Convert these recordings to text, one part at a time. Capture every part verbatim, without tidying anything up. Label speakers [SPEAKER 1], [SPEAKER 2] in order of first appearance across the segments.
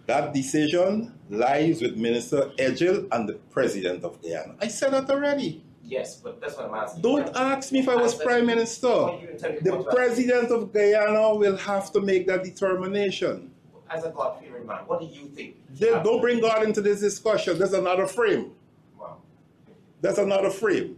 [SPEAKER 1] That decision lies with Minister Edgell and the President of Guyana. I said that already.
[SPEAKER 2] Yes, but that's what I'm asking.
[SPEAKER 1] Don't ask me if I was Prime Minister. The President of Guyana will have to make that determination.
[SPEAKER 2] As a God-fearing man, what do you think?
[SPEAKER 1] They, don't bring God into this discussion. There's another frame.
[SPEAKER 2] Wow.
[SPEAKER 1] That's another frame.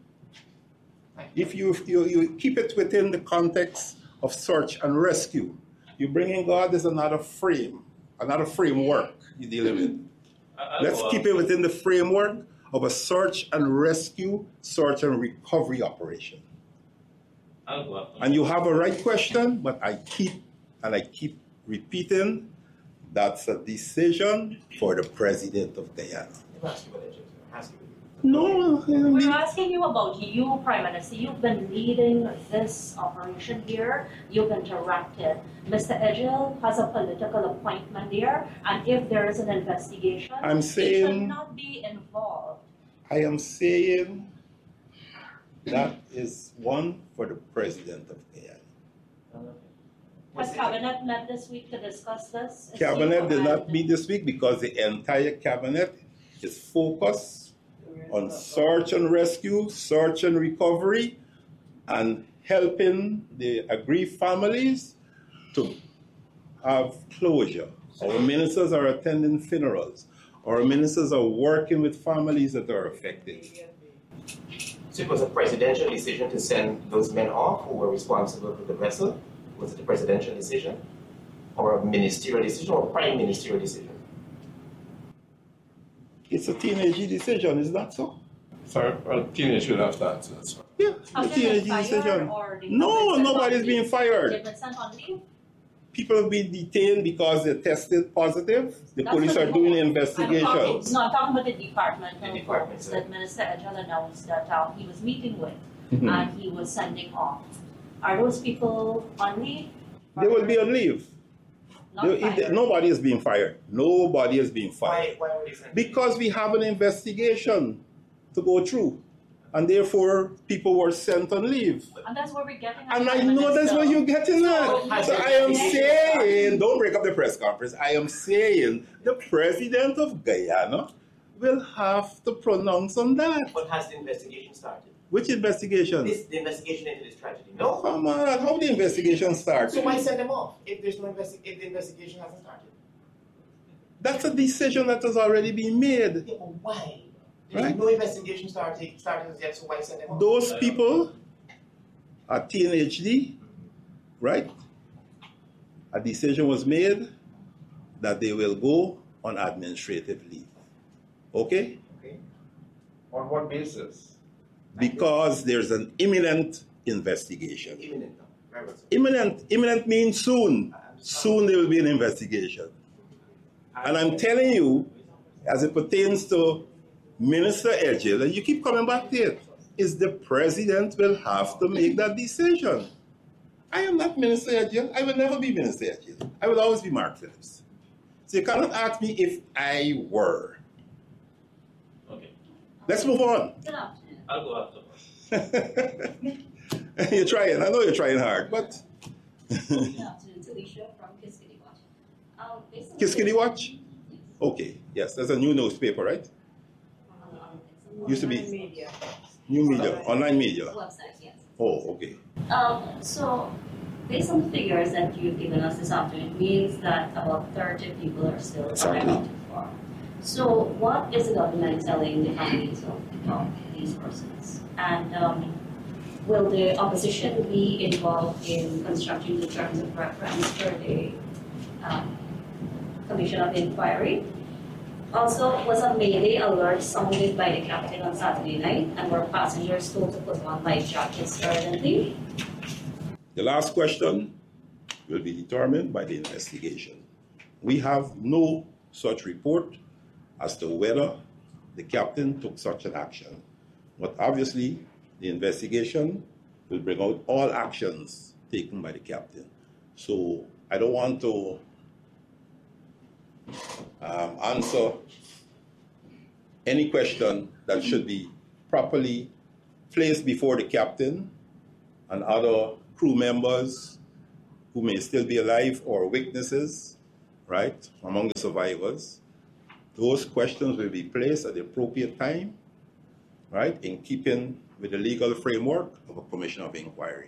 [SPEAKER 1] If you, you, you keep it within the context of search and rescue, you bring in God, there's another frame, another framework you're dealing with. Let's keep it within the framework of a search and rescue, search and recovery operation. And you have a right question, but I keep and I keep repeating, that's a decision for the President of Guyana. No,
[SPEAKER 3] we're asking you about you, Prime Minister. You've been leading this operation here. You've interacted. Mister Edgell has a political appointment there, and if there is an investigation,
[SPEAKER 1] I'm saying,
[SPEAKER 3] he should not be involved.
[SPEAKER 1] I am saying that is one for the President of Guyana.
[SPEAKER 3] Has Cabinet met this week to discuss this?
[SPEAKER 1] Cabinet did not meet this week because the entire Cabinet is focused on search and rescue, search and recovery, and helping the aggrieved families to have closure. Our ministers are attending funerals. Our ministers are working with families that are affected.
[SPEAKER 2] So it was a presidential decision to send those men off who were responsible for the vessel? Was it a presidential decision? Or a ministerial decision or a prime ministerial decision?
[SPEAKER 1] It's a teenage decision, is that so?
[SPEAKER 4] Sorry, well, teenage will have to answer this one.
[SPEAKER 1] Yeah, a teenage decision. No, nobody's being fired.
[SPEAKER 3] They've been sent on leave?
[SPEAKER 1] People have been detained because they tested positive. The That's police are doing investigations.
[SPEAKER 3] No, I'm talking about the department.
[SPEAKER 2] The department
[SPEAKER 3] that Minister Edgell announced that um, he was meeting with
[SPEAKER 1] Mm-hmm.
[SPEAKER 3] and he was sending off. Are those people on leave?
[SPEAKER 1] They will be on leave.
[SPEAKER 3] Not
[SPEAKER 1] They- if they-
[SPEAKER 3] fired?
[SPEAKER 1] nobody is being fired. Nobody is being fired.
[SPEAKER 2] Why, why were they sent?
[SPEAKER 1] Because we have an investigation to go through. And therefore, people were sent on leave.
[SPEAKER 3] And that's where we're getting at.
[SPEAKER 1] And I
[SPEAKER 3] Prime
[SPEAKER 1] know that's
[SPEAKER 3] Minister.
[SPEAKER 1] what you're getting at.
[SPEAKER 3] So,
[SPEAKER 1] So I am saying, don't break up the press conference. I am saying the President of Guyana will have to pronounce on that.
[SPEAKER 2] But has the investigation started?
[SPEAKER 1] Which investigation?
[SPEAKER 2] This, the investigation into this tragedy? No.
[SPEAKER 1] Come on, how the investigation start?
[SPEAKER 2] So why send them off if there's no investi- if the investigation hasn't started?
[SPEAKER 1] That's a decision that has already been made.
[SPEAKER 2] Yeah, but why? There's
[SPEAKER 1] Right.
[SPEAKER 2] no investigation started started yet, so why send them off?
[SPEAKER 1] Those people are teenage D, right? A decision was made that they will go on administrative leave. Okay?
[SPEAKER 2] Okay.
[SPEAKER 4] On what basis?
[SPEAKER 1] Because there's an imminent investigation.
[SPEAKER 2] Imminent. No. Very well.
[SPEAKER 1] Imminent, imminent means soon. Soon there will be an investigation. And I'm telling you, as it pertains to Minister Edgell, and you keep coming back to it, is the President will have to make that decision. I am not Minister Edgell. I will never be Minister Edgell. I will always be Mark Phillips. So you cannot ask me if I were.
[SPEAKER 5] Okay.
[SPEAKER 1] Let's move on.
[SPEAKER 3] Good afternoon.
[SPEAKER 5] I'll go after.
[SPEAKER 1] You're trying. I know you're trying hard, but
[SPEAKER 6] Good afternoon, Alicia from Kiskadee Watch. Um, based on
[SPEAKER 1] Kiskadee
[SPEAKER 6] the-
[SPEAKER 1] Watch?
[SPEAKER 6] Yes.
[SPEAKER 1] Okay, yes, that's a new newspaper, right?
[SPEAKER 6] Um, it's a
[SPEAKER 1] Used to be
[SPEAKER 6] media.
[SPEAKER 1] new media, online media.
[SPEAKER 6] Website, yes.
[SPEAKER 1] Oh, okay.
[SPEAKER 6] Um, so, based on the figures that you've given us this afternoon, it means that about thirty people are still
[SPEAKER 1] Exactly.
[SPEAKER 6] unaccounted for. So, what is the government telling the families of, of these persons? And um, will the opposition be involved in constructing the terms of reference for the um, Commission of Inquiry? Also, was a Mayday alert sounded by the captain on Saturday night, and were passengers told to put on life jackets urgently?
[SPEAKER 1] The last question will be determined by the investigation. We have no such report as to whether the captain took such an action. But obviously, the investigation will bring out all actions taken by the captain. So I don't want to um, answer any question that should be properly placed before the captain and other crew members who may still be alive or witnesses right, among the survivors. Those questions will be placed at the appropriate time, right, in keeping with the legal framework of a commission of inquiry.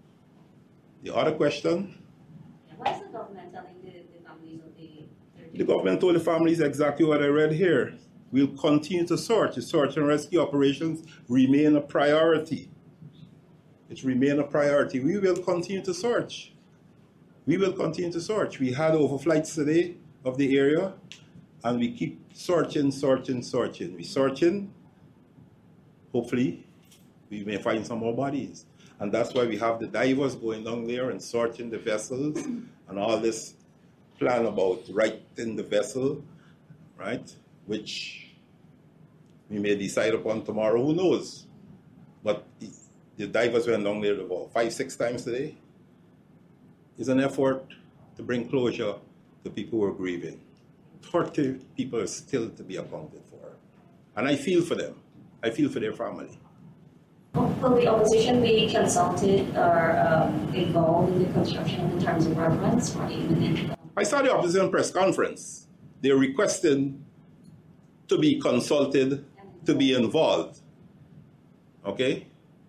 [SPEAKER 1] The other question,
[SPEAKER 6] Why is the government telling the, the families of the thirty?
[SPEAKER 1] the government told the families exactly what I read here. We'll continue to search. The search and rescue operations remain a priority. It remain a priority. We will continue to search. We will continue to search. We had overflights today of the area, and we keep searching, searching, searching. We're searching. Hopefully, we may find some more bodies. And that's why we have the divers going down there and searching the vessels and all this plan about righting the vessel, right? Which we may decide upon tomorrow, who knows? But the, the divers went down there about five, six times today. It's an effort to bring closure to people who are grieving. thirty people are still to be accounted for. And I feel for them. I feel for their family.
[SPEAKER 6] Will the opposition be consulted or um, involved in the construction of the terms of reference or even in?
[SPEAKER 1] I saw the opposition press conference. They're requesting to be consulted, to be involved. Okay?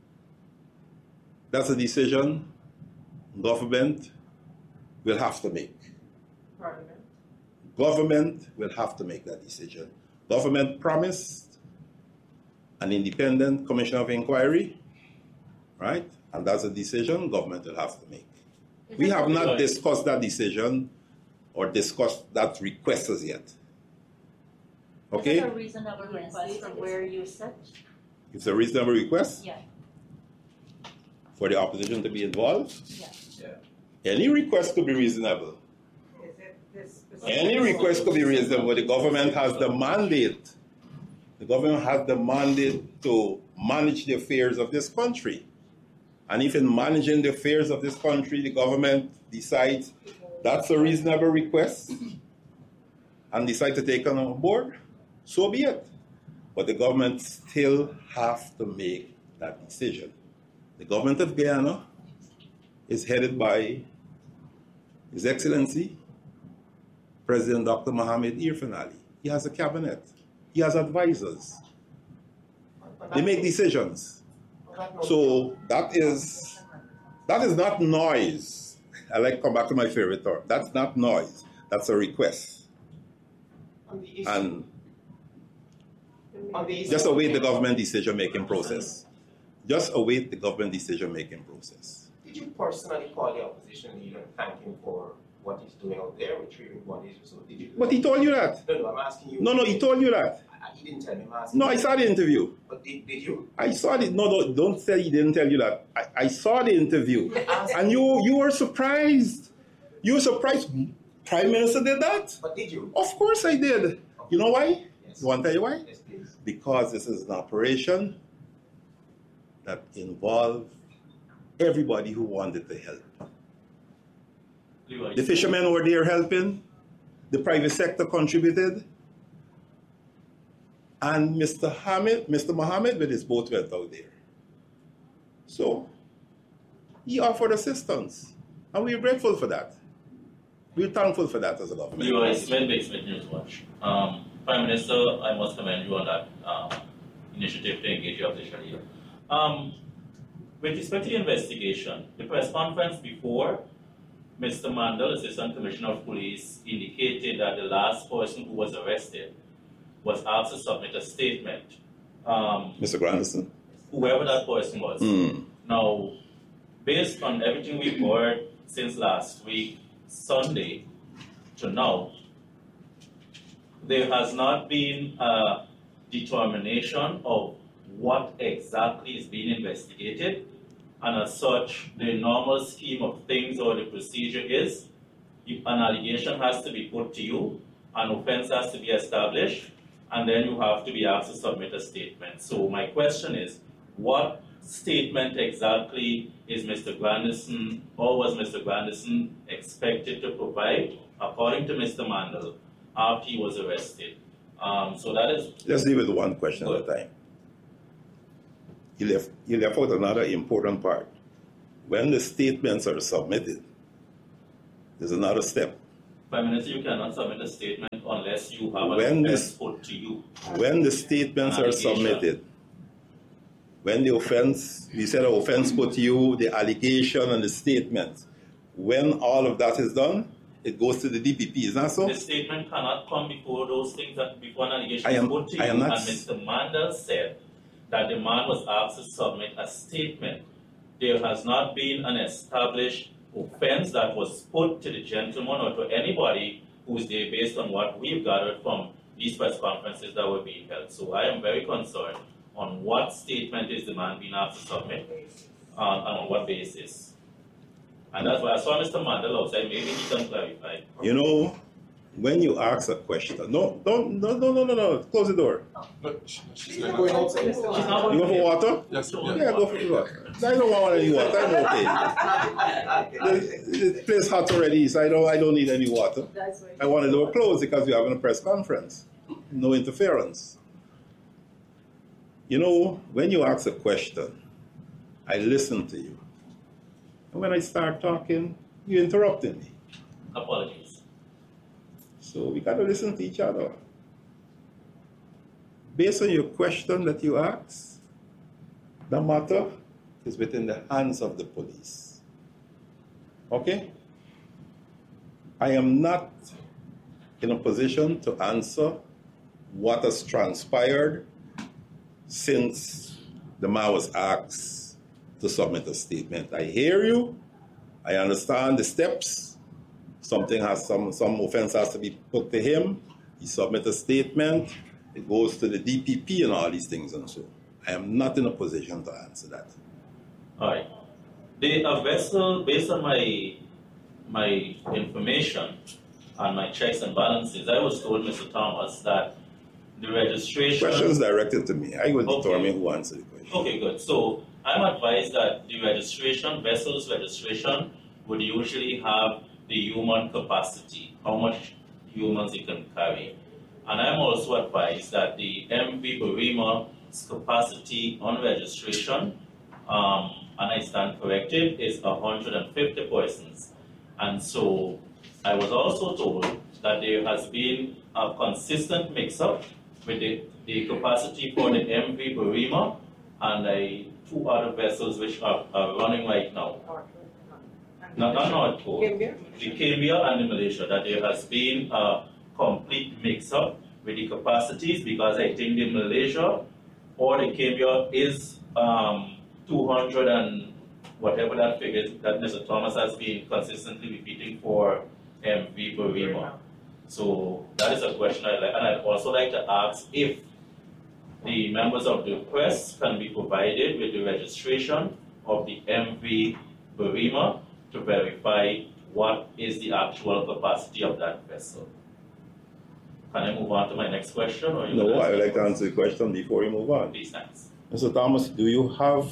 [SPEAKER 1] That's a decision government will have to make.
[SPEAKER 3] Parliament.
[SPEAKER 1] Government will have to make that decision. Government promised an independent commission of inquiry, right? And that's a decision government will have to make.
[SPEAKER 3] Is
[SPEAKER 1] We
[SPEAKER 3] it
[SPEAKER 1] have
[SPEAKER 3] a-
[SPEAKER 1] not discussed that decision or discussed that request as yet.
[SPEAKER 3] Is
[SPEAKER 1] Okay?
[SPEAKER 3] it a reasonable
[SPEAKER 6] Yes,
[SPEAKER 3] request
[SPEAKER 6] it
[SPEAKER 3] from
[SPEAKER 6] is.
[SPEAKER 3] where you sit?
[SPEAKER 1] It's a reasonable request
[SPEAKER 3] Yeah,
[SPEAKER 1] for the opposition to be involved.
[SPEAKER 3] yeah.
[SPEAKER 1] Any request could be reasonable. Any request could be reasonable. The government has the mandate. The government has the mandate to manage the affairs of this country. And if in managing the affairs of this country, the government decides that's a reasonable request and decide to take it on board, so be it. But the government still have to make that decision. The government of Guyana is headed by His Excellency, President Doctor Mohamed Irfan Ali. He has a cabinet. He has advisors. They make decisions. So that is that is not noise. I like to come back to my favorite term. That's not noise. That's a request.
[SPEAKER 2] On the issue,
[SPEAKER 1] And
[SPEAKER 2] on the issue
[SPEAKER 1] just
[SPEAKER 2] of-
[SPEAKER 1] await the government decision-making process. Just await the government decision-making process.
[SPEAKER 2] Did you personally call the opposition leader and thank him for what he's doing out there, retrieving bodies? So did you? do
[SPEAKER 1] But
[SPEAKER 2] that?
[SPEAKER 1] he told you that.
[SPEAKER 2] No, no, I'm asking you.
[SPEAKER 1] No, no, he told you that.
[SPEAKER 2] I, I- he didn't tell me. I'm asking
[SPEAKER 1] No, I
[SPEAKER 2] you.
[SPEAKER 1] saw the interview.
[SPEAKER 2] But did, did you?
[SPEAKER 1] I saw it. No, no, don't say he didn't tell you that. I, I saw the interview. And you you were surprised. You were surprised. Prime Minister did that?
[SPEAKER 2] But did you?
[SPEAKER 1] Of course I did. You know why?
[SPEAKER 2] Yes.
[SPEAKER 1] You want to tell you why?
[SPEAKER 2] Yes, please.
[SPEAKER 1] Because this is an operation that involved everybody who wanted to help.
[SPEAKER 5] Leroy,
[SPEAKER 1] The fishermen were there helping. The private sector contributed. And Mister Hamid, Mister Mohammed with his boat went out there. So he offered assistance. And we're grateful for that. We're thankful for that as a government.
[SPEAKER 5] Leroy Smith, Big Smith News Watch. Um, Prime Minister, I must commend you on that um, initiative to engage the opposition leader. Um, with respect to the investigation, the press conference before, Mister Mandel, Assistant Commissioner of Police, indicated that the last person who was arrested was asked to submit a statement. Um,
[SPEAKER 1] Mister Grandison.
[SPEAKER 5] whoever that person was.
[SPEAKER 1] Mm.
[SPEAKER 5] Now, based on everything we've heard since last week, Sunday to now, there has not been a determination of what exactly is being investigated, and as such, the normal scheme of things or the procedure is, if an allegation has to be put to you, an offense has to be established, and then you have to be asked to submit a statement. So my question is, what statement exactly is Mister Grandison, or was Mister Grandison expected to provide, according to Mister Mandel, after he was arrested? Um, so that is,
[SPEAKER 1] Let's deal with one question at a time. You left, you left out another important part. When the statements are submitted, there's another step.
[SPEAKER 5] Prime Minister, you cannot submit a statement unless you have an
[SPEAKER 1] When
[SPEAKER 5] offense
[SPEAKER 1] this-
[SPEAKER 5] put to you.
[SPEAKER 1] When the statements are
[SPEAKER 5] Allegation.
[SPEAKER 1] submitted, when the offense, we said the offense put to you, the allegation and the statement, when all of that is done, it goes to the D P P, is that so?
[SPEAKER 5] The statement cannot come before those things that before an allegation
[SPEAKER 1] I am-
[SPEAKER 5] is put to you.
[SPEAKER 1] I am not
[SPEAKER 5] And
[SPEAKER 1] s-
[SPEAKER 5] Mister Mandel said that the man was asked to submit a statement. There has not been an established offense that was put to the gentleman or to anybody who is there based on what we've gathered from these press conferences that were being held. So I am very concerned on what statement is the man being asked to submit uh, and on what basis. And that's why I saw Mister Mandel outside, maybe he can clarify.
[SPEAKER 1] You know, when you ask a question, no, don't, no, no, no, no, no, close the door.
[SPEAKER 4] No, she- she's
[SPEAKER 2] She's
[SPEAKER 4] going
[SPEAKER 2] going
[SPEAKER 4] out.
[SPEAKER 2] outside.
[SPEAKER 5] She's not
[SPEAKER 1] You go for water?
[SPEAKER 4] Yes,
[SPEAKER 5] So-
[SPEAKER 4] yeah.
[SPEAKER 1] Yeah, go for the water. I don't want any water, I'm okay. The, the place hot already, so I don't, I don't need any water. I want the door closed because we're having a press conference. No interference. You know, when you ask a question, I listen to you. And when I start talking, you interrupting me.
[SPEAKER 5] Apologies.
[SPEAKER 1] So we gotta listen to each other. Based on your question that you asked, the matter is within the hands of the police. Okay? I am not in a position to answer what has transpired since the man was asked to submit a statement. I hear you. I understand the steps. Something has some some offense has to be put to him. He submits a statement. It goes to the D P P and all these things and so. I am not in a position to answer that.
[SPEAKER 5] All right. The a vessel, based on my my information and my checks and balances, I was told, Mister Thomas, that the registration.
[SPEAKER 1] Questions directed to me. I will
[SPEAKER 5] Okay.
[SPEAKER 1] determine who answered the question.
[SPEAKER 5] Okay, good. So I'm advised that the registration, vessels registration, would usually have the human capacity, how much humans it can carry. And I'm also advised that the M V Burima's capacity on registration, um, and I stand corrected, is one hundred fifty persons. And so I was also told that there has been a consistent mix-up with the, the capacity for the M V Burima and the two other vessels which are, are running right now. Not, not North Pole, the Cambia and the Malaysia, that there has been a complete mix-up with the capacities, because I think the Malaysia or the Cambia is um, two hundred and whatever that figure is that Mister Thomas has been consistently repeating for M V Burima. So that is a question I'd like, and I'd also like to ask if the members of the press can be provided with the registration of the M V Burima to verify what is the actual capacity of that vessel. Can I move on to my next question? Or you
[SPEAKER 1] No,
[SPEAKER 5] will
[SPEAKER 1] I would
[SPEAKER 5] answer
[SPEAKER 1] like to
[SPEAKER 5] first?
[SPEAKER 1] answer the question before we move on.
[SPEAKER 5] Please, thanks.
[SPEAKER 1] Mister Thomas, do you have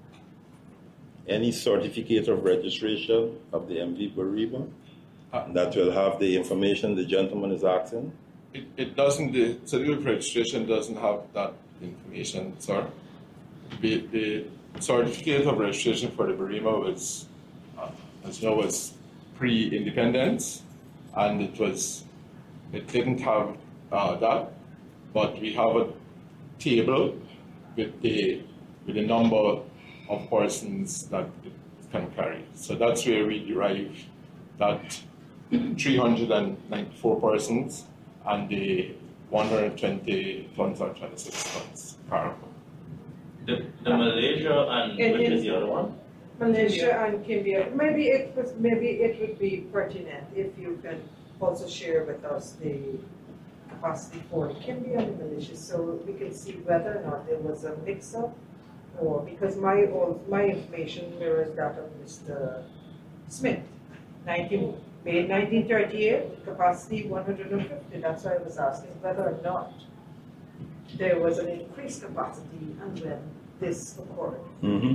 [SPEAKER 1] any certificate of registration of the M V Burima
[SPEAKER 4] Uh,
[SPEAKER 1] that will have the information the gentleman is asking?
[SPEAKER 4] It, it doesn't, the certificate of registration doesn't have that information, sir. The, the certificate of registration for the Burima was, uh, as you know, was pre-independence, and it was, it didn't have uh, that, but we have a table with the, with the number of persons that it can carry. So that's where we derive that three hundred ninety-four persons and the one hundred twenty tons or twenty-six tons cargo.
[SPEAKER 5] The, the Malaysia and
[SPEAKER 7] And
[SPEAKER 5] which
[SPEAKER 7] in-
[SPEAKER 5] is the other one?
[SPEAKER 7] Malaysia and Cambia, maybe it was, maybe it would be pertinent if you can also share with us the capacity for Cambia and Malaysia, so we can see whether or not there was a mix-up, or, because my, old- my information mirrors that of Mister Smith. nineteen, May nineteen thirty-eight, capacity one hundred fifty, that's why I was asking whether or not there was an increased capacity and when this occurred.
[SPEAKER 1] Mm-hmm.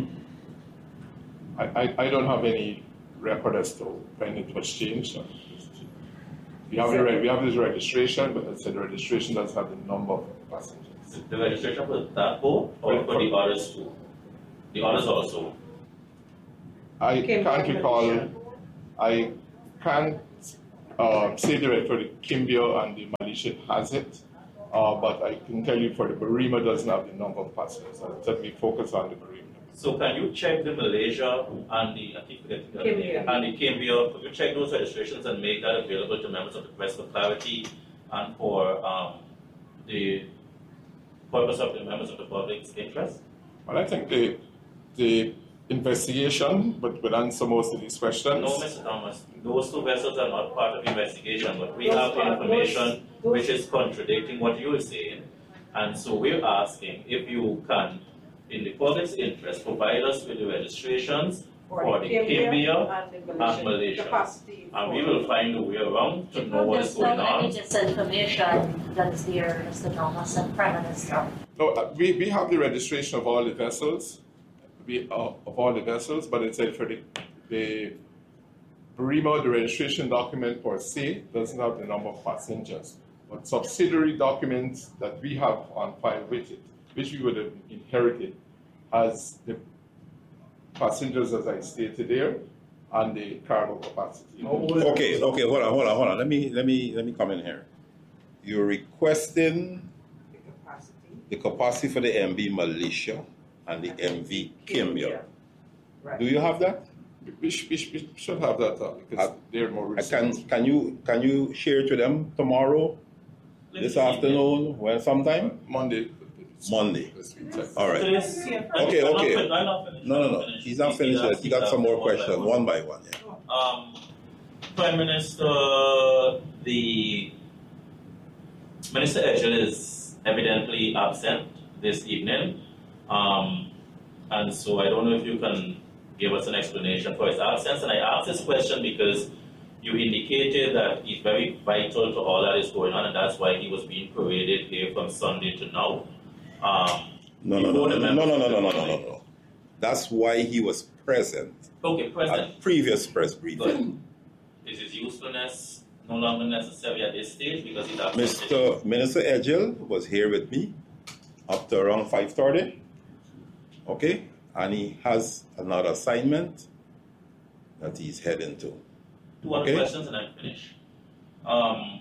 [SPEAKER 4] I, I, I don't have any record as to when it was changed. So we have the re- we have this registration, but it's the registration doesn't have the number of passengers.
[SPEAKER 5] The, the registration for that boat or for the others too? The others also?
[SPEAKER 4] I
[SPEAKER 7] Came
[SPEAKER 4] can't
[SPEAKER 7] from
[SPEAKER 4] recall.
[SPEAKER 7] Malaysia.
[SPEAKER 4] I can't um, say direct for the Kimbia and the Malaysia has it, uh, but I can tell you for the Barima doesn't have the number of passengers. So let me focus on the Barima.
[SPEAKER 5] So can you check the Malaysia and the, I keep forgetting the name, and the Kimbia, could you check those registrations and make that available to members of the press for clarity and for um, the purpose of the members of the public's interest?
[SPEAKER 4] Well, I think the, the investigation would, would answer most of these questions.
[SPEAKER 5] No, Mister Thomas, those two vessels are not part of the investigation, but we
[SPEAKER 7] Those
[SPEAKER 5] have
[SPEAKER 7] are-
[SPEAKER 5] information
[SPEAKER 7] those- those-
[SPEAKER 5] which is contradicting what you are saying. And so we're asking if you can, in the public's interest, provide us with the registrations for the Kimbia
[SPEAKER 7] and the
[SPEAKER 5] and Malaysia.
[SPEAKER 7] capacity.
[SPEAKER 5] And we
[SPEAKER 7] for-
[SPEAKER 5] will find a way around to know what is
[SPEAKER 3] There's
[SPEAKER 5] going
[SPEAKER 3] not any
[SPEAKER 5] on.
[SPEAKER 3] disinformation that is there, Mister Thomas and Prime Minister.
[SPEAKER 4] No, uh, we, we have the registration of all the vessels, we, uh, of all the vessels, but it said for the, the Barima, the registration document per se doesn't have the number of passengers. But subsidiary documents that we have on file with it, which we would have inherited, has the passengers as I stated there, and the cargo capacity.
[SPEAKER 1] Okay, okay, hold on, hold on, hold on. Let me let me let me come in here. You're requesting
[SPEAKER 7] the capacity.
[SPEAKER 1] the capacity for the M V Malaysia and the M V Kimbia.
[SPEAKER 7] Right.
[SPEAKER 1] Do you have that?
[SPEAKER 4] We, sh- we, sh- we should have that uh, because
[SPEAKER 1] Uh,
[SPEAKER 4] they're more
[SPEAKER 1] I can
[SPEAKER 4] recent.
[SPEAKER 1] can you can you share it to them tomorrow, this afternoon, when sometime?
[SPEAKER 4] Monday.
[SPEAKER 1] Monday.
[SPEAKER 4] This week, like-
[SPEAKER 1] All right.
[SPEAKER 5] Today's-
[SPEAKER 1] Okay,
[SPEAKER 5] I'm not
[SPEAKER 1] okay.
[SPEAKER 5] fin- I'm not finished.
[SPEAKER 1] No, no,
[SPEAKER 5] I'm
[SPEAKER 1] no.
[SPEAKER 5] finished.
[SPEAKER 1] He's not finished yet. He got some more questions, one by one. Yeah.
[SPEAKER 5] Um, Prime Minister, the Minister Edgell is evidently absent this evening, um, and so I don't know if you can give us an explanation for his absence. And I asked this question because you indicated that he's very vital to all that is going on, and that's why he was being paraded here from Sunday to now. Um,
[SPEAKER 1] No, no, no,
[SPEAKER 5] before
[SPEAKER 1] no,
[SPEAKER 5] the
[SPEAKER 1] no, no,
[SPEAKER 5] members
[SPEAKER 1] no,
[SPEAKER 5] of
[SPEAKER 1] no,
[SPEAKER 5] the
[SPEAKER 1] no, no,
[SPEAKER 5] public-
[SPEAKER 1] no, no. That's why he was present
[SPEAKER 5] Okay, President.
[SPEAKER 1] at previous press
[SPEAKER 5] But
[SPEAKER 1] briefing.
[SPEAKER 5] is his usefulness no longer necessary at this stage because he's absent?
[SPEAKER 1] Mister Minister Edgell was here with me up to around five thirty. Okay, and he has another assignment that he's heading to.
[SPEAKER 5] Two other
[SPEAKER 1] Okay.
[SPEAKER 5] questions and I'm finished. Um,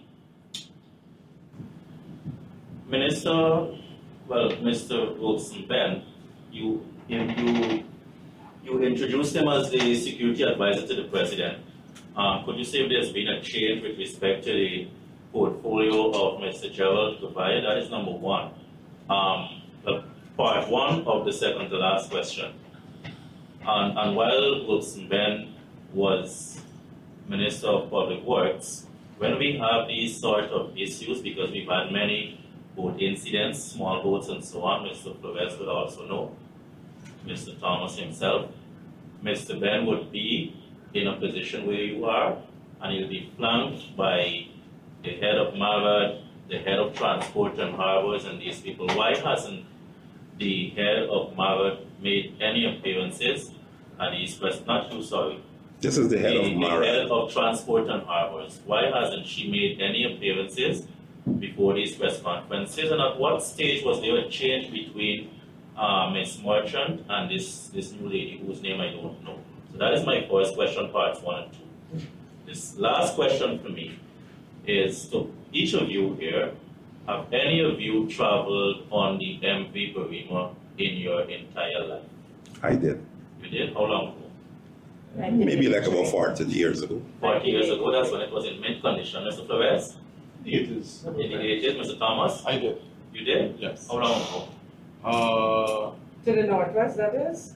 [SPEAKER 5] Minister, well, Mister Wilson Ben, you you you introduced him as the security advisor to the president. Um, could you say if there's been a change with respect to the portfolio of Mister Gerald Gavaya? That is number one. Um, uh, part one of the second to last question. And, and while Wilson Ben was Minister of Public Works, when we have these sort of issues, because we've had many boat incidents, small boats and so on, Mister Flores would also know, Mister Thomas himself, Mister Ben would be in a position where you are, and he'll be flanked by the head of MARAD, the head of Transport and Harbors, and these people. Why hasn't the head of MARAD made any appearances at these press, not too sorry,
[SPEAKER 1] This is the head
[SPEAKER 5] the,
[SPEAKER 1] of
[SPEAKER 5] the head
[SPEAKER 1] MARAD.
[SPEAKER 5] of Transport and Harbors. Why hasn't she made any appearances before these press conferences? And at what stage was there a change between uh, Miss Merchant and this, this new lady whose name I don't know? So that is my first question, parts one and two. This last question for me is to each of you here, have any of you traveled on the M V Barima in your entire life?
[SPEAKER 1] I did.
[SPEAKER 5] You did? How long ago?
[SPEAKER 1] Maybe like about forty years ago.
[SPEAKER 5] Forty years ago, that's when it was in mint condition. Mister Flores?
[SPEAKER 4] It is.
[SPEAKER 5] In the eighties, Mister Thomas?
[SPEAKER 4] I did.
[SPEAKER 5] You did?
[SPEAKER 4] Yes.
[SPEAKER 5] How long ago?
[SPEAKER 4] Uh,
[SPEAKER 7] To the northwest, that is?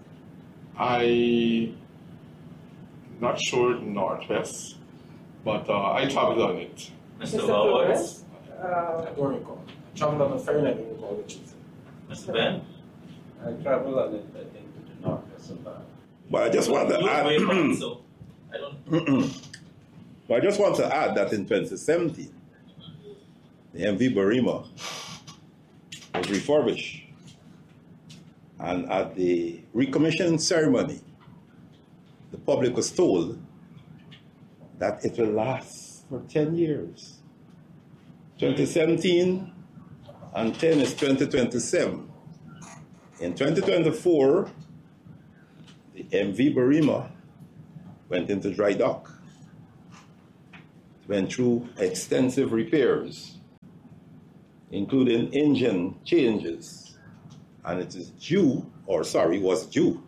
[SPEAKER 4] I not sure northwest, but uh, I traveled on it.
[SPEAKER 5] Mister
[SPEAKER 7] Mister
[SPEAKER 5] Roberts?
[SPEAKER 7] Flores? Uh,
[SPEAKER 8] I don't recall. I traveled on the ferry and I don't recall which is it.
[SPEAKER 5] Mister Ben?
[SPEAKER 8] I traveled on it, I think, to the northwest of that.
[SPEAKER 1] But I just want to
[SPEAKER 5] You were way back,
[SPEAKER 1] add.
[SPEAKER 5] so I don't.
[SPEAKER 1] But I just want to add that in twenty seventeen, the M V Barima was refurbished, and at the recommissioning ceremony, the public was told that it will last for ten years. twenty seventeen and ten is twenty twenty-seven. In twenty twenty-four, the M V Barima went into dry dock. went through extensive repairs, including engine changes, and it is due, or sorry, was due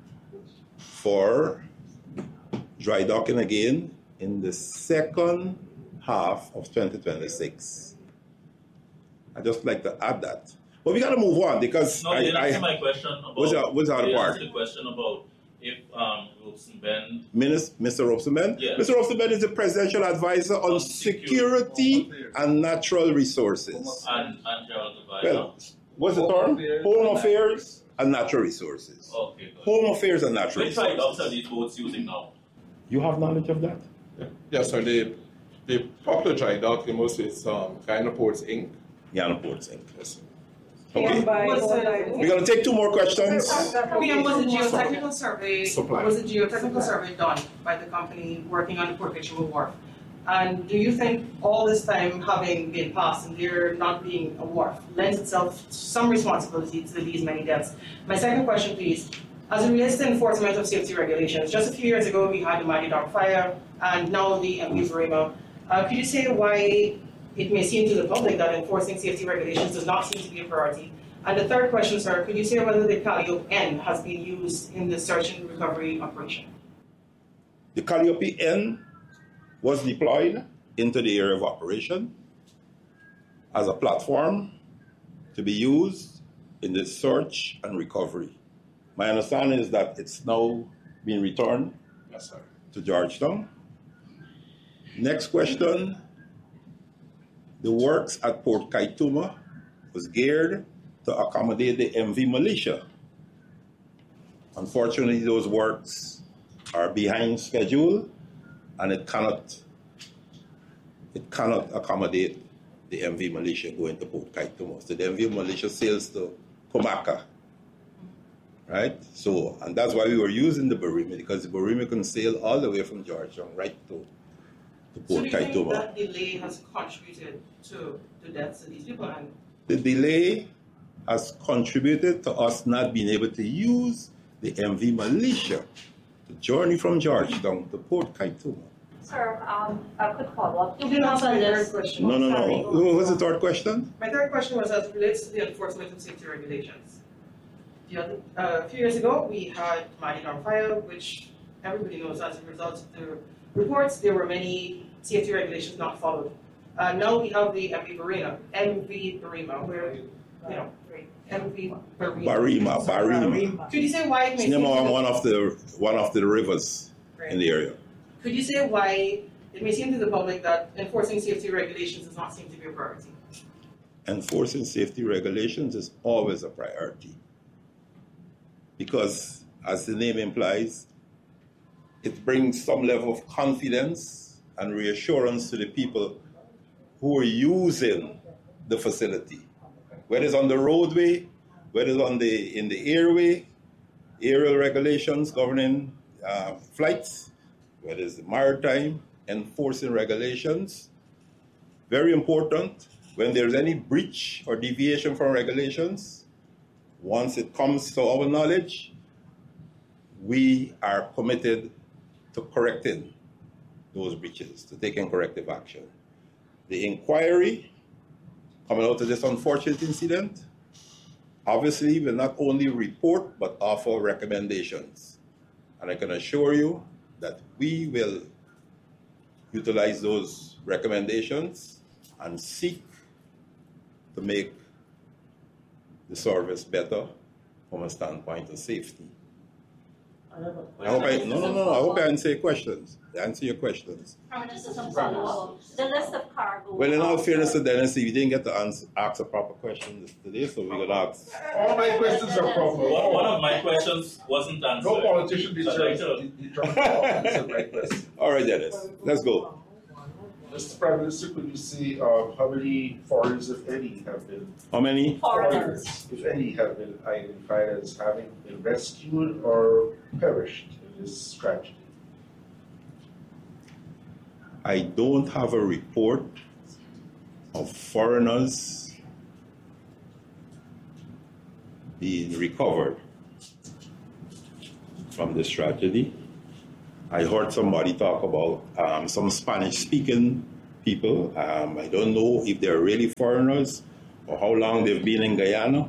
[SPEAKER 1] for dry docking again in the second half of twenty twenty-six. I'd just like to add that. But we got to move on because
[SPEAKER 5] No,
[SPEAKER 1] I,
[SPEAKER 5] you
[SPEAKER 1] I,
[SPEAKER 5] answer my question about.
[SPEAKER 1] what's the, what's the other
[SPEAKER 5] you
[SPEAKER 1] part?
[SPEAKER 5] answer the question about if um, Robson Bend.
[SPEAKER 1] Mister Robson-Bend?
[SPEAKER 5] Yeah.
[SPEAKER 1] Mister Robson-Bend is the presidential advisor on
[SPEAKER 5] On
[SPEAKER 1] security
[SPEAKER 4] security.
[SPEAKER 1] and natural resources.
[SPEAKER 5] And, and Gerald Gavaya.
[SPEAKER 1] Well, what's the
[SPEAKER 8] Home
[SPEAKER 1] term?
[SPEAKER 8] affairs
[SPEAKER 1] Home
[SPEAKER 8] and
[SPEAKER 1] affairs and natural resources.
[SPEAKER 5] Okay, good.
[SPEAKER 1] Home affairs and natural
[SPEAKER 5] Which dry docks are
[SPEAKER 1] resources.
[SPEAKER 5] these boats using now?
[SPEAKER 1] You have knowledge of that?
[SPEAKER 4] Yeah, yeah so the, the popular dry dock, the most is um, Guyana Ports Incorporated.
[SPEAKER 1] Yana Ports Incorporated.
[SPEAKER 4] Yes.
[SPEAKER 1] Okay.
[SPEAKER 7] By
[SPEAKER 9] Was
[SPEAKER 7] Old
[SPEAKER 9] the-
[SPEAKER 7] Line.
[SPEAKER 1] We're going to take two more questions.
[SPEAKER 9] P M, was a geotechnical survey,
[SPEAKER 4] Supply.
[SPEAKER 9] was a geotechnical survey done by the company working on the Port Victoria Wharf? And do you think all this time having been passed and there not being a wharf lends itself to some responsibility to these many deaths? My second question, please, as it relates to enforcement of safety regulations, just a few years ago we had the Mighty Dog fire and now the M V Verema. Uh, could you say why it may seem to the public that enforcing safety regulations does not seem to be a priority? And the third question, sir, could you say whether the Calliope N has been used in the search and recovery operation?
[SPEAKER 1] The Calliope N was deployed into the area of operation as a platform to be used in the search and recovery. My understanding is that it's now being returned
[SPEAKER 4] Yes, sir.
[SPEAKER 1] to Georgetown. Next question. The works at Port Kaituma was geared to accommodate the M V militia. Unfortunately, those works are behind schedule and it cannot it cannot accommodate the M V militia going to Port Kaituma. So the M V militia sails to Comacca. Right? So, and that's why we were using the Barima, because the Barima can sail all the way from Georgetown right to, to
[SPEAKER 9] So
[SPEAKER 1] Port
[SPEAKER 9] do you think
[SPEAKER 1] Kaituma.
[SPEAKER 9] that delay has contributed to the deaths of these people? And
[SPEAKER 1] The delay has contributed to us not being able to use the M V militia to journey from Georgetown to Port Kaituma.
[SPEAKER 3] Sir, um, a quick follow-up.
[SPEAKER 9] you didn't answer
[SPEAKER 3] on
[SPEAKER 9] my third
[SPEAKER 3] this.
[SPEAKER 9] question.
[SPEAKER 1] No, no,
[SPEAKER 3] Sorry.
[SPEAKER 1] no. What was the third question?
[SPEAKER 9] My third question was as it relates to the enforcement of safety regulations. The other, uh, a few years ago, we had Mighty Dog fire, which everybody knows as a result of the reports, there were many safety regulations not followed. Uh, now we have the M V Barima, M V Barima, where, you know, M V Barima.
[SPEAKER 1] Barima, Barima.
[SPEAKER 9] Could you say why it
[SPEAKER 1] It's
[SPEAKER 9] may
[SPEAKER 1] named
[SPEAKER 9] seem
[SPEAKER 1] on
[SPEAKER 9] to
[SPEAKER 1] one of the one of the rivers in the area.
[SPEAKER 9] Could you say why it may seem to the public that enforcing safety regulations does not seem to be a priority?
[SPEAKER 1] Enforcing safety regulations is always a priority. Because, as the name implies, it brings some level of confidence and reassurance to the people who are using the facility. Whether it's on the roadway, whether it's on the, in the airway, aerial regulations governing uh, flights, whether it's the maritime, enforcing regulations. Very important, when there's any breach or deviation from regulations, once it comes to our knowledge, we are committed to correcting those breaches, to taking corrective action. The inquiry coming out of this unfortunate incident obviously will not only report but offer recommendations. And I can assure you that we will utilize those recommendations and seek to make the service better from a standpoint of safety. I hope I, no, no, no, I hope I answer your questions. Answer your questions.
[SPEAKER 3] Um, just as a follow-up, the list of cargo.
[SPEAKER 1] Well, in all
[SPEAKER 3] um,
[SPEAKER 1] fairness to Dennis, we didn't get to answer, ask a proper question today, so we're going to ask.
[SPEAKER 10] All my questions are proper.
[SPEAKER 5] One, one of my questions wasn't answered.
[SPEAKER 10] No politician
[SPEAKER 5] So I'd like
[SPEAKER 10] deserves
[SPEAKER 5] to-
[SPEAKER 10] to determine all answer my question.
[SPEAKER 1] All right, Dennis, let's go.
[SPEAKER 10] Mister Prime Minister, could you say uh, how many foreigners, if any, have been
[SPEAKER 1] How many?
[SPEAKER 3] Foreigners.
[SPEAKER 10] if any, have been identified as having been rescued or perished in this tragedy?
[SPEAKER 1] I don't have a report of foreigners being recovered from this tragedy. I heard somebody talk about um, some Spanish-speaking people. Um, I don't know if they're really foreigners or how long they've been in Guyana,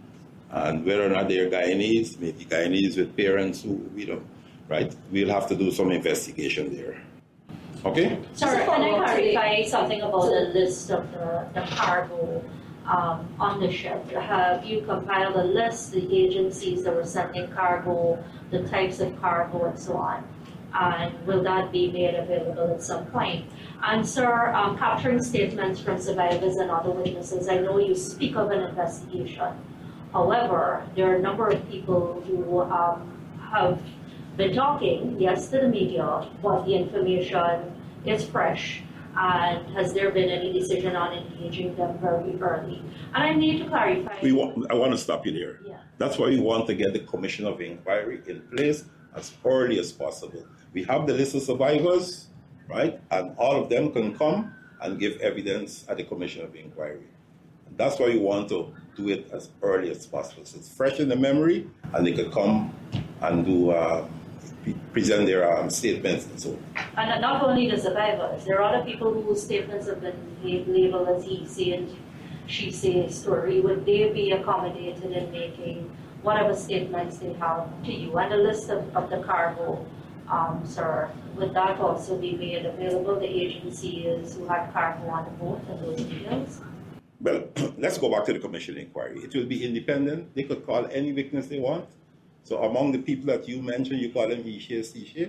[SPEAKER 1] and whether or not they're Guyanese, maybe Guyanese with parents who we don't, right? We'll have to do some investigation there. Okay?
[SPEAKER 3] Sorry, can I clarify something about the list of the, the cargo um, on the ship? Have you compiled a list, the agencies that were sending cargo, the types of cargo, and so on? And will that be made available at some point? And sir, um, capturing statements from survivors and other witnesses, I know you speak of an investigation. However, there are a number of people who um, have been talking, yes, to the media, but the information is fresh. And has there been any decision on engaging them very early? And I need to clarify.
[SPEAKER 1] We want, I want to stop you there.
[SPEAKER 3] Yeah.
[SPEAKER 1] That's why we want to get the Commission of Inquiry in place as early as possible. We have the list of survivors, right? And all of them can come and give evidence at the Commission of Inquiry. And that's why we want to do it as early as possible. So it's fresh in the memory, and they could come and do uh, present their um, statements and so on.
[SPEAKER 3] And not only the survivors, there are other people whose statements have been labeled as he said, she said story. Would they be accommodated in making whatever statements they have to you? And a list of, of the cargo, um, sir, would that also be made available? The agencies who had cargo on the boat and those details?
[SPEAKER 1] Well, let's go back to the Commission inquiry. It will be independent. They could call any witness they want. So among the people that you mentioned, you call them Ishe, Sishe.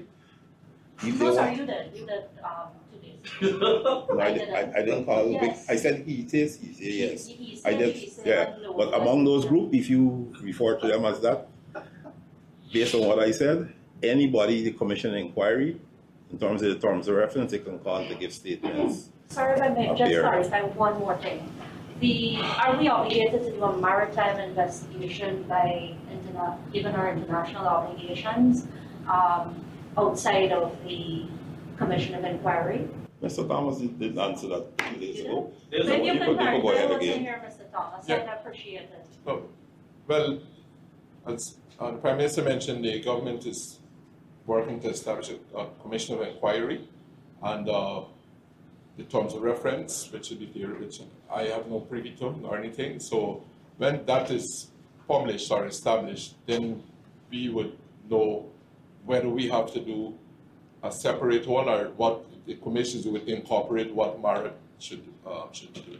[SPEAKER 3] No, sorry, you did. You did um, two days ago.
[SPEAKER 1] No, I, I, didn't. I, I didn't call
[SPEAKER 3] yes.
[SPEAKER 1] I said he says, he says yes.
[SPEAKER 3] He, he
[SPEAKER 1] I did,
[SPEAKER 3] he said
[SPEAKER 1] yeah.
[SPEAKER 3] no,
[SPEAKER 1] But among those group, if you refer to them as that, based on what I said, anybody, the Commission inquiry, in terms of the terms of reference, they can call to give statements.
[SPEAKER 3] Sorry if I may
[SPEAKER 1] Up
[SPEAKER 3] just
[SPEAKER 1] there.
[SPEAKER 3] clarify one more thing. The, are we obligated to do a maritime investigation by, interna- given our international obligations, um, outside of the Commission of Inquiry?
[SPEAKER 1] Mister Thomas didn't answer that two days ago.
[SPEAKER 5] There's
[SPEAKER 3] Maybe
[SPEAKER 5] a,
[SPEAKER 3] you
[SPEAKER 1] you
[SPEAKER 3] can
[SPEAKER 1] could- you could go
[SPEAKER 3] clarify
[SPEAKER 1] ahead
[SPEAKER 3] what's in
[SPEAKER 1] again.
[SPEAKER 3] here, Mister Thomas.
[SPEAKER 4] Yeah.
[SPEAKER 3] I'd appreciate it.
[SPEAKER 4] Oh, well, as uh, the Prime Minister mentioned, the government is working to establish a, a commission of inquiry, and uh, the terms of reference, which should be there, which I have no privy to or anything. So when that is published or established, then we would know whether we have to do a separate one or what the commissions would incorporate what Marit should uh, should do.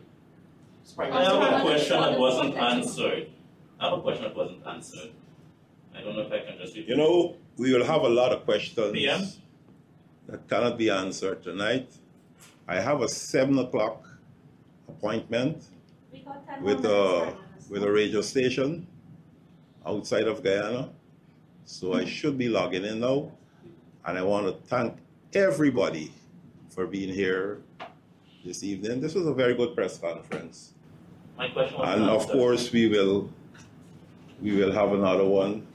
[SPEAKER 5] I have a question that wasn't answered. I have a question that wasn't answered. I don't know if I can just repeat.
[SPEAKER 1] You know, we will have a lot of questions
[SPEAKER 5] P M?
[SPEAKER 1] that cannot be answered tonight. I have a seven o'clock appointment
[SPEAKER 3] We got ten
[SPEAKER 1] with
[SPEAKER 3] more
[SPEAKER 1] a
[SPEAKER 3] minutes,
[SPEAKER 1] with a radio station outside of Guyana, so I should be logging in now. And I want to thank everybody for being here this evening. This was a very good press conference,
[SPEAKER 5] My question was
[SPEAKER 1] and of
[SPEAKER 5] answered.
[SPEAKER 1] course we will we will have another one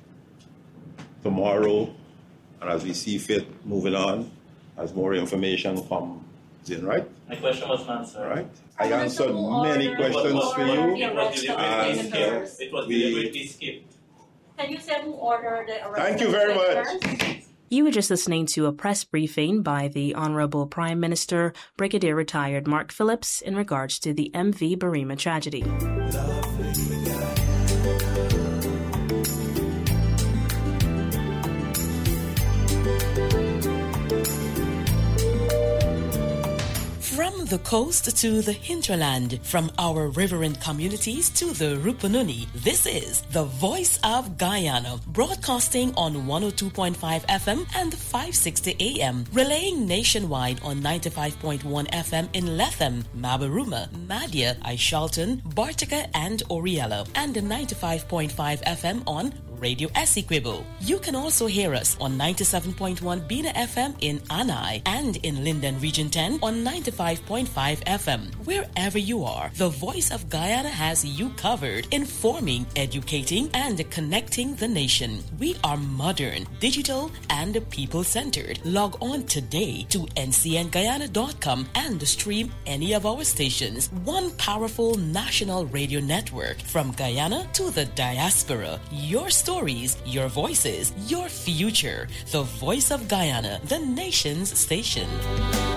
[SPEAKER 1] tomorrow, and as we see fit, moving on as more information comes in, right?
[SPEAKER 5] My question wasn't answered.
[SPEAKER 1] All right. I
[SPEAKER 3] Well,
[SPEAKER 1] answered
[SPEAKER 3] who
[SPEAKER 1] many
[SPEAKER 3] ordered-
[SPEAKER 1] questions
[SPEAKER 3] who
[SPEAKER 1] for
[SPEAKER 3] ordered
[SPEAKER 1] you.
[SPEAKER 5] It was
[SPEAKER 3] the arrest of
[SPEAKER 5] deliberately
[SPEAKER 1] And,
[SPEAKER 3] the
[SPEAKER 5] skipped.
[SPEAKER 3] visitors?
[SPEAKER 5] It was
[SPEAKER 1] we-
[SPEAKER 5] deliberately skipped.
[SPEAKER 3] Can you say who ordered the arrest
[SPEAKER 1] Thank
[SPEAKER 3] of
[SPEAKER 1] you
[SPEAKER 3] the
[SPEAKER 1] very much.
[SPEAKER 3] visitors?
[SPEAKER 11] You were just listening to a press briefing by the Honourable Prime Minister, Brigadier Retired Mark Phillips, in regards to the M V Barima tragedy. From the coast to the hinterland, from our riverine communities to the Rupununi, this is the Voice of Guyana, broadcasting on one oh two point five F M and five sixty A M, relaying nationwide on ninety-five point one F M in Lethem, Mabaruma, Madhya, Aishalton, Bartica, and Oriella, and ninety-five point five F M on Radio Essequibo. You can also hear us on ninety-seven point one Bina F M in Anai and in Linden Region ten on ninety-five point five F M. Wherever you are, the Voice of Guyana has you covered, informing, educating, and connecting the nation. We are modern, digital, and people-centered. Log on today to N C N Guyana dot com and stream any of our stations. One powerful national radio network from Guyana to the diaspora. Your stories, your voices, your future. The Voice of Guyana, the nation's station.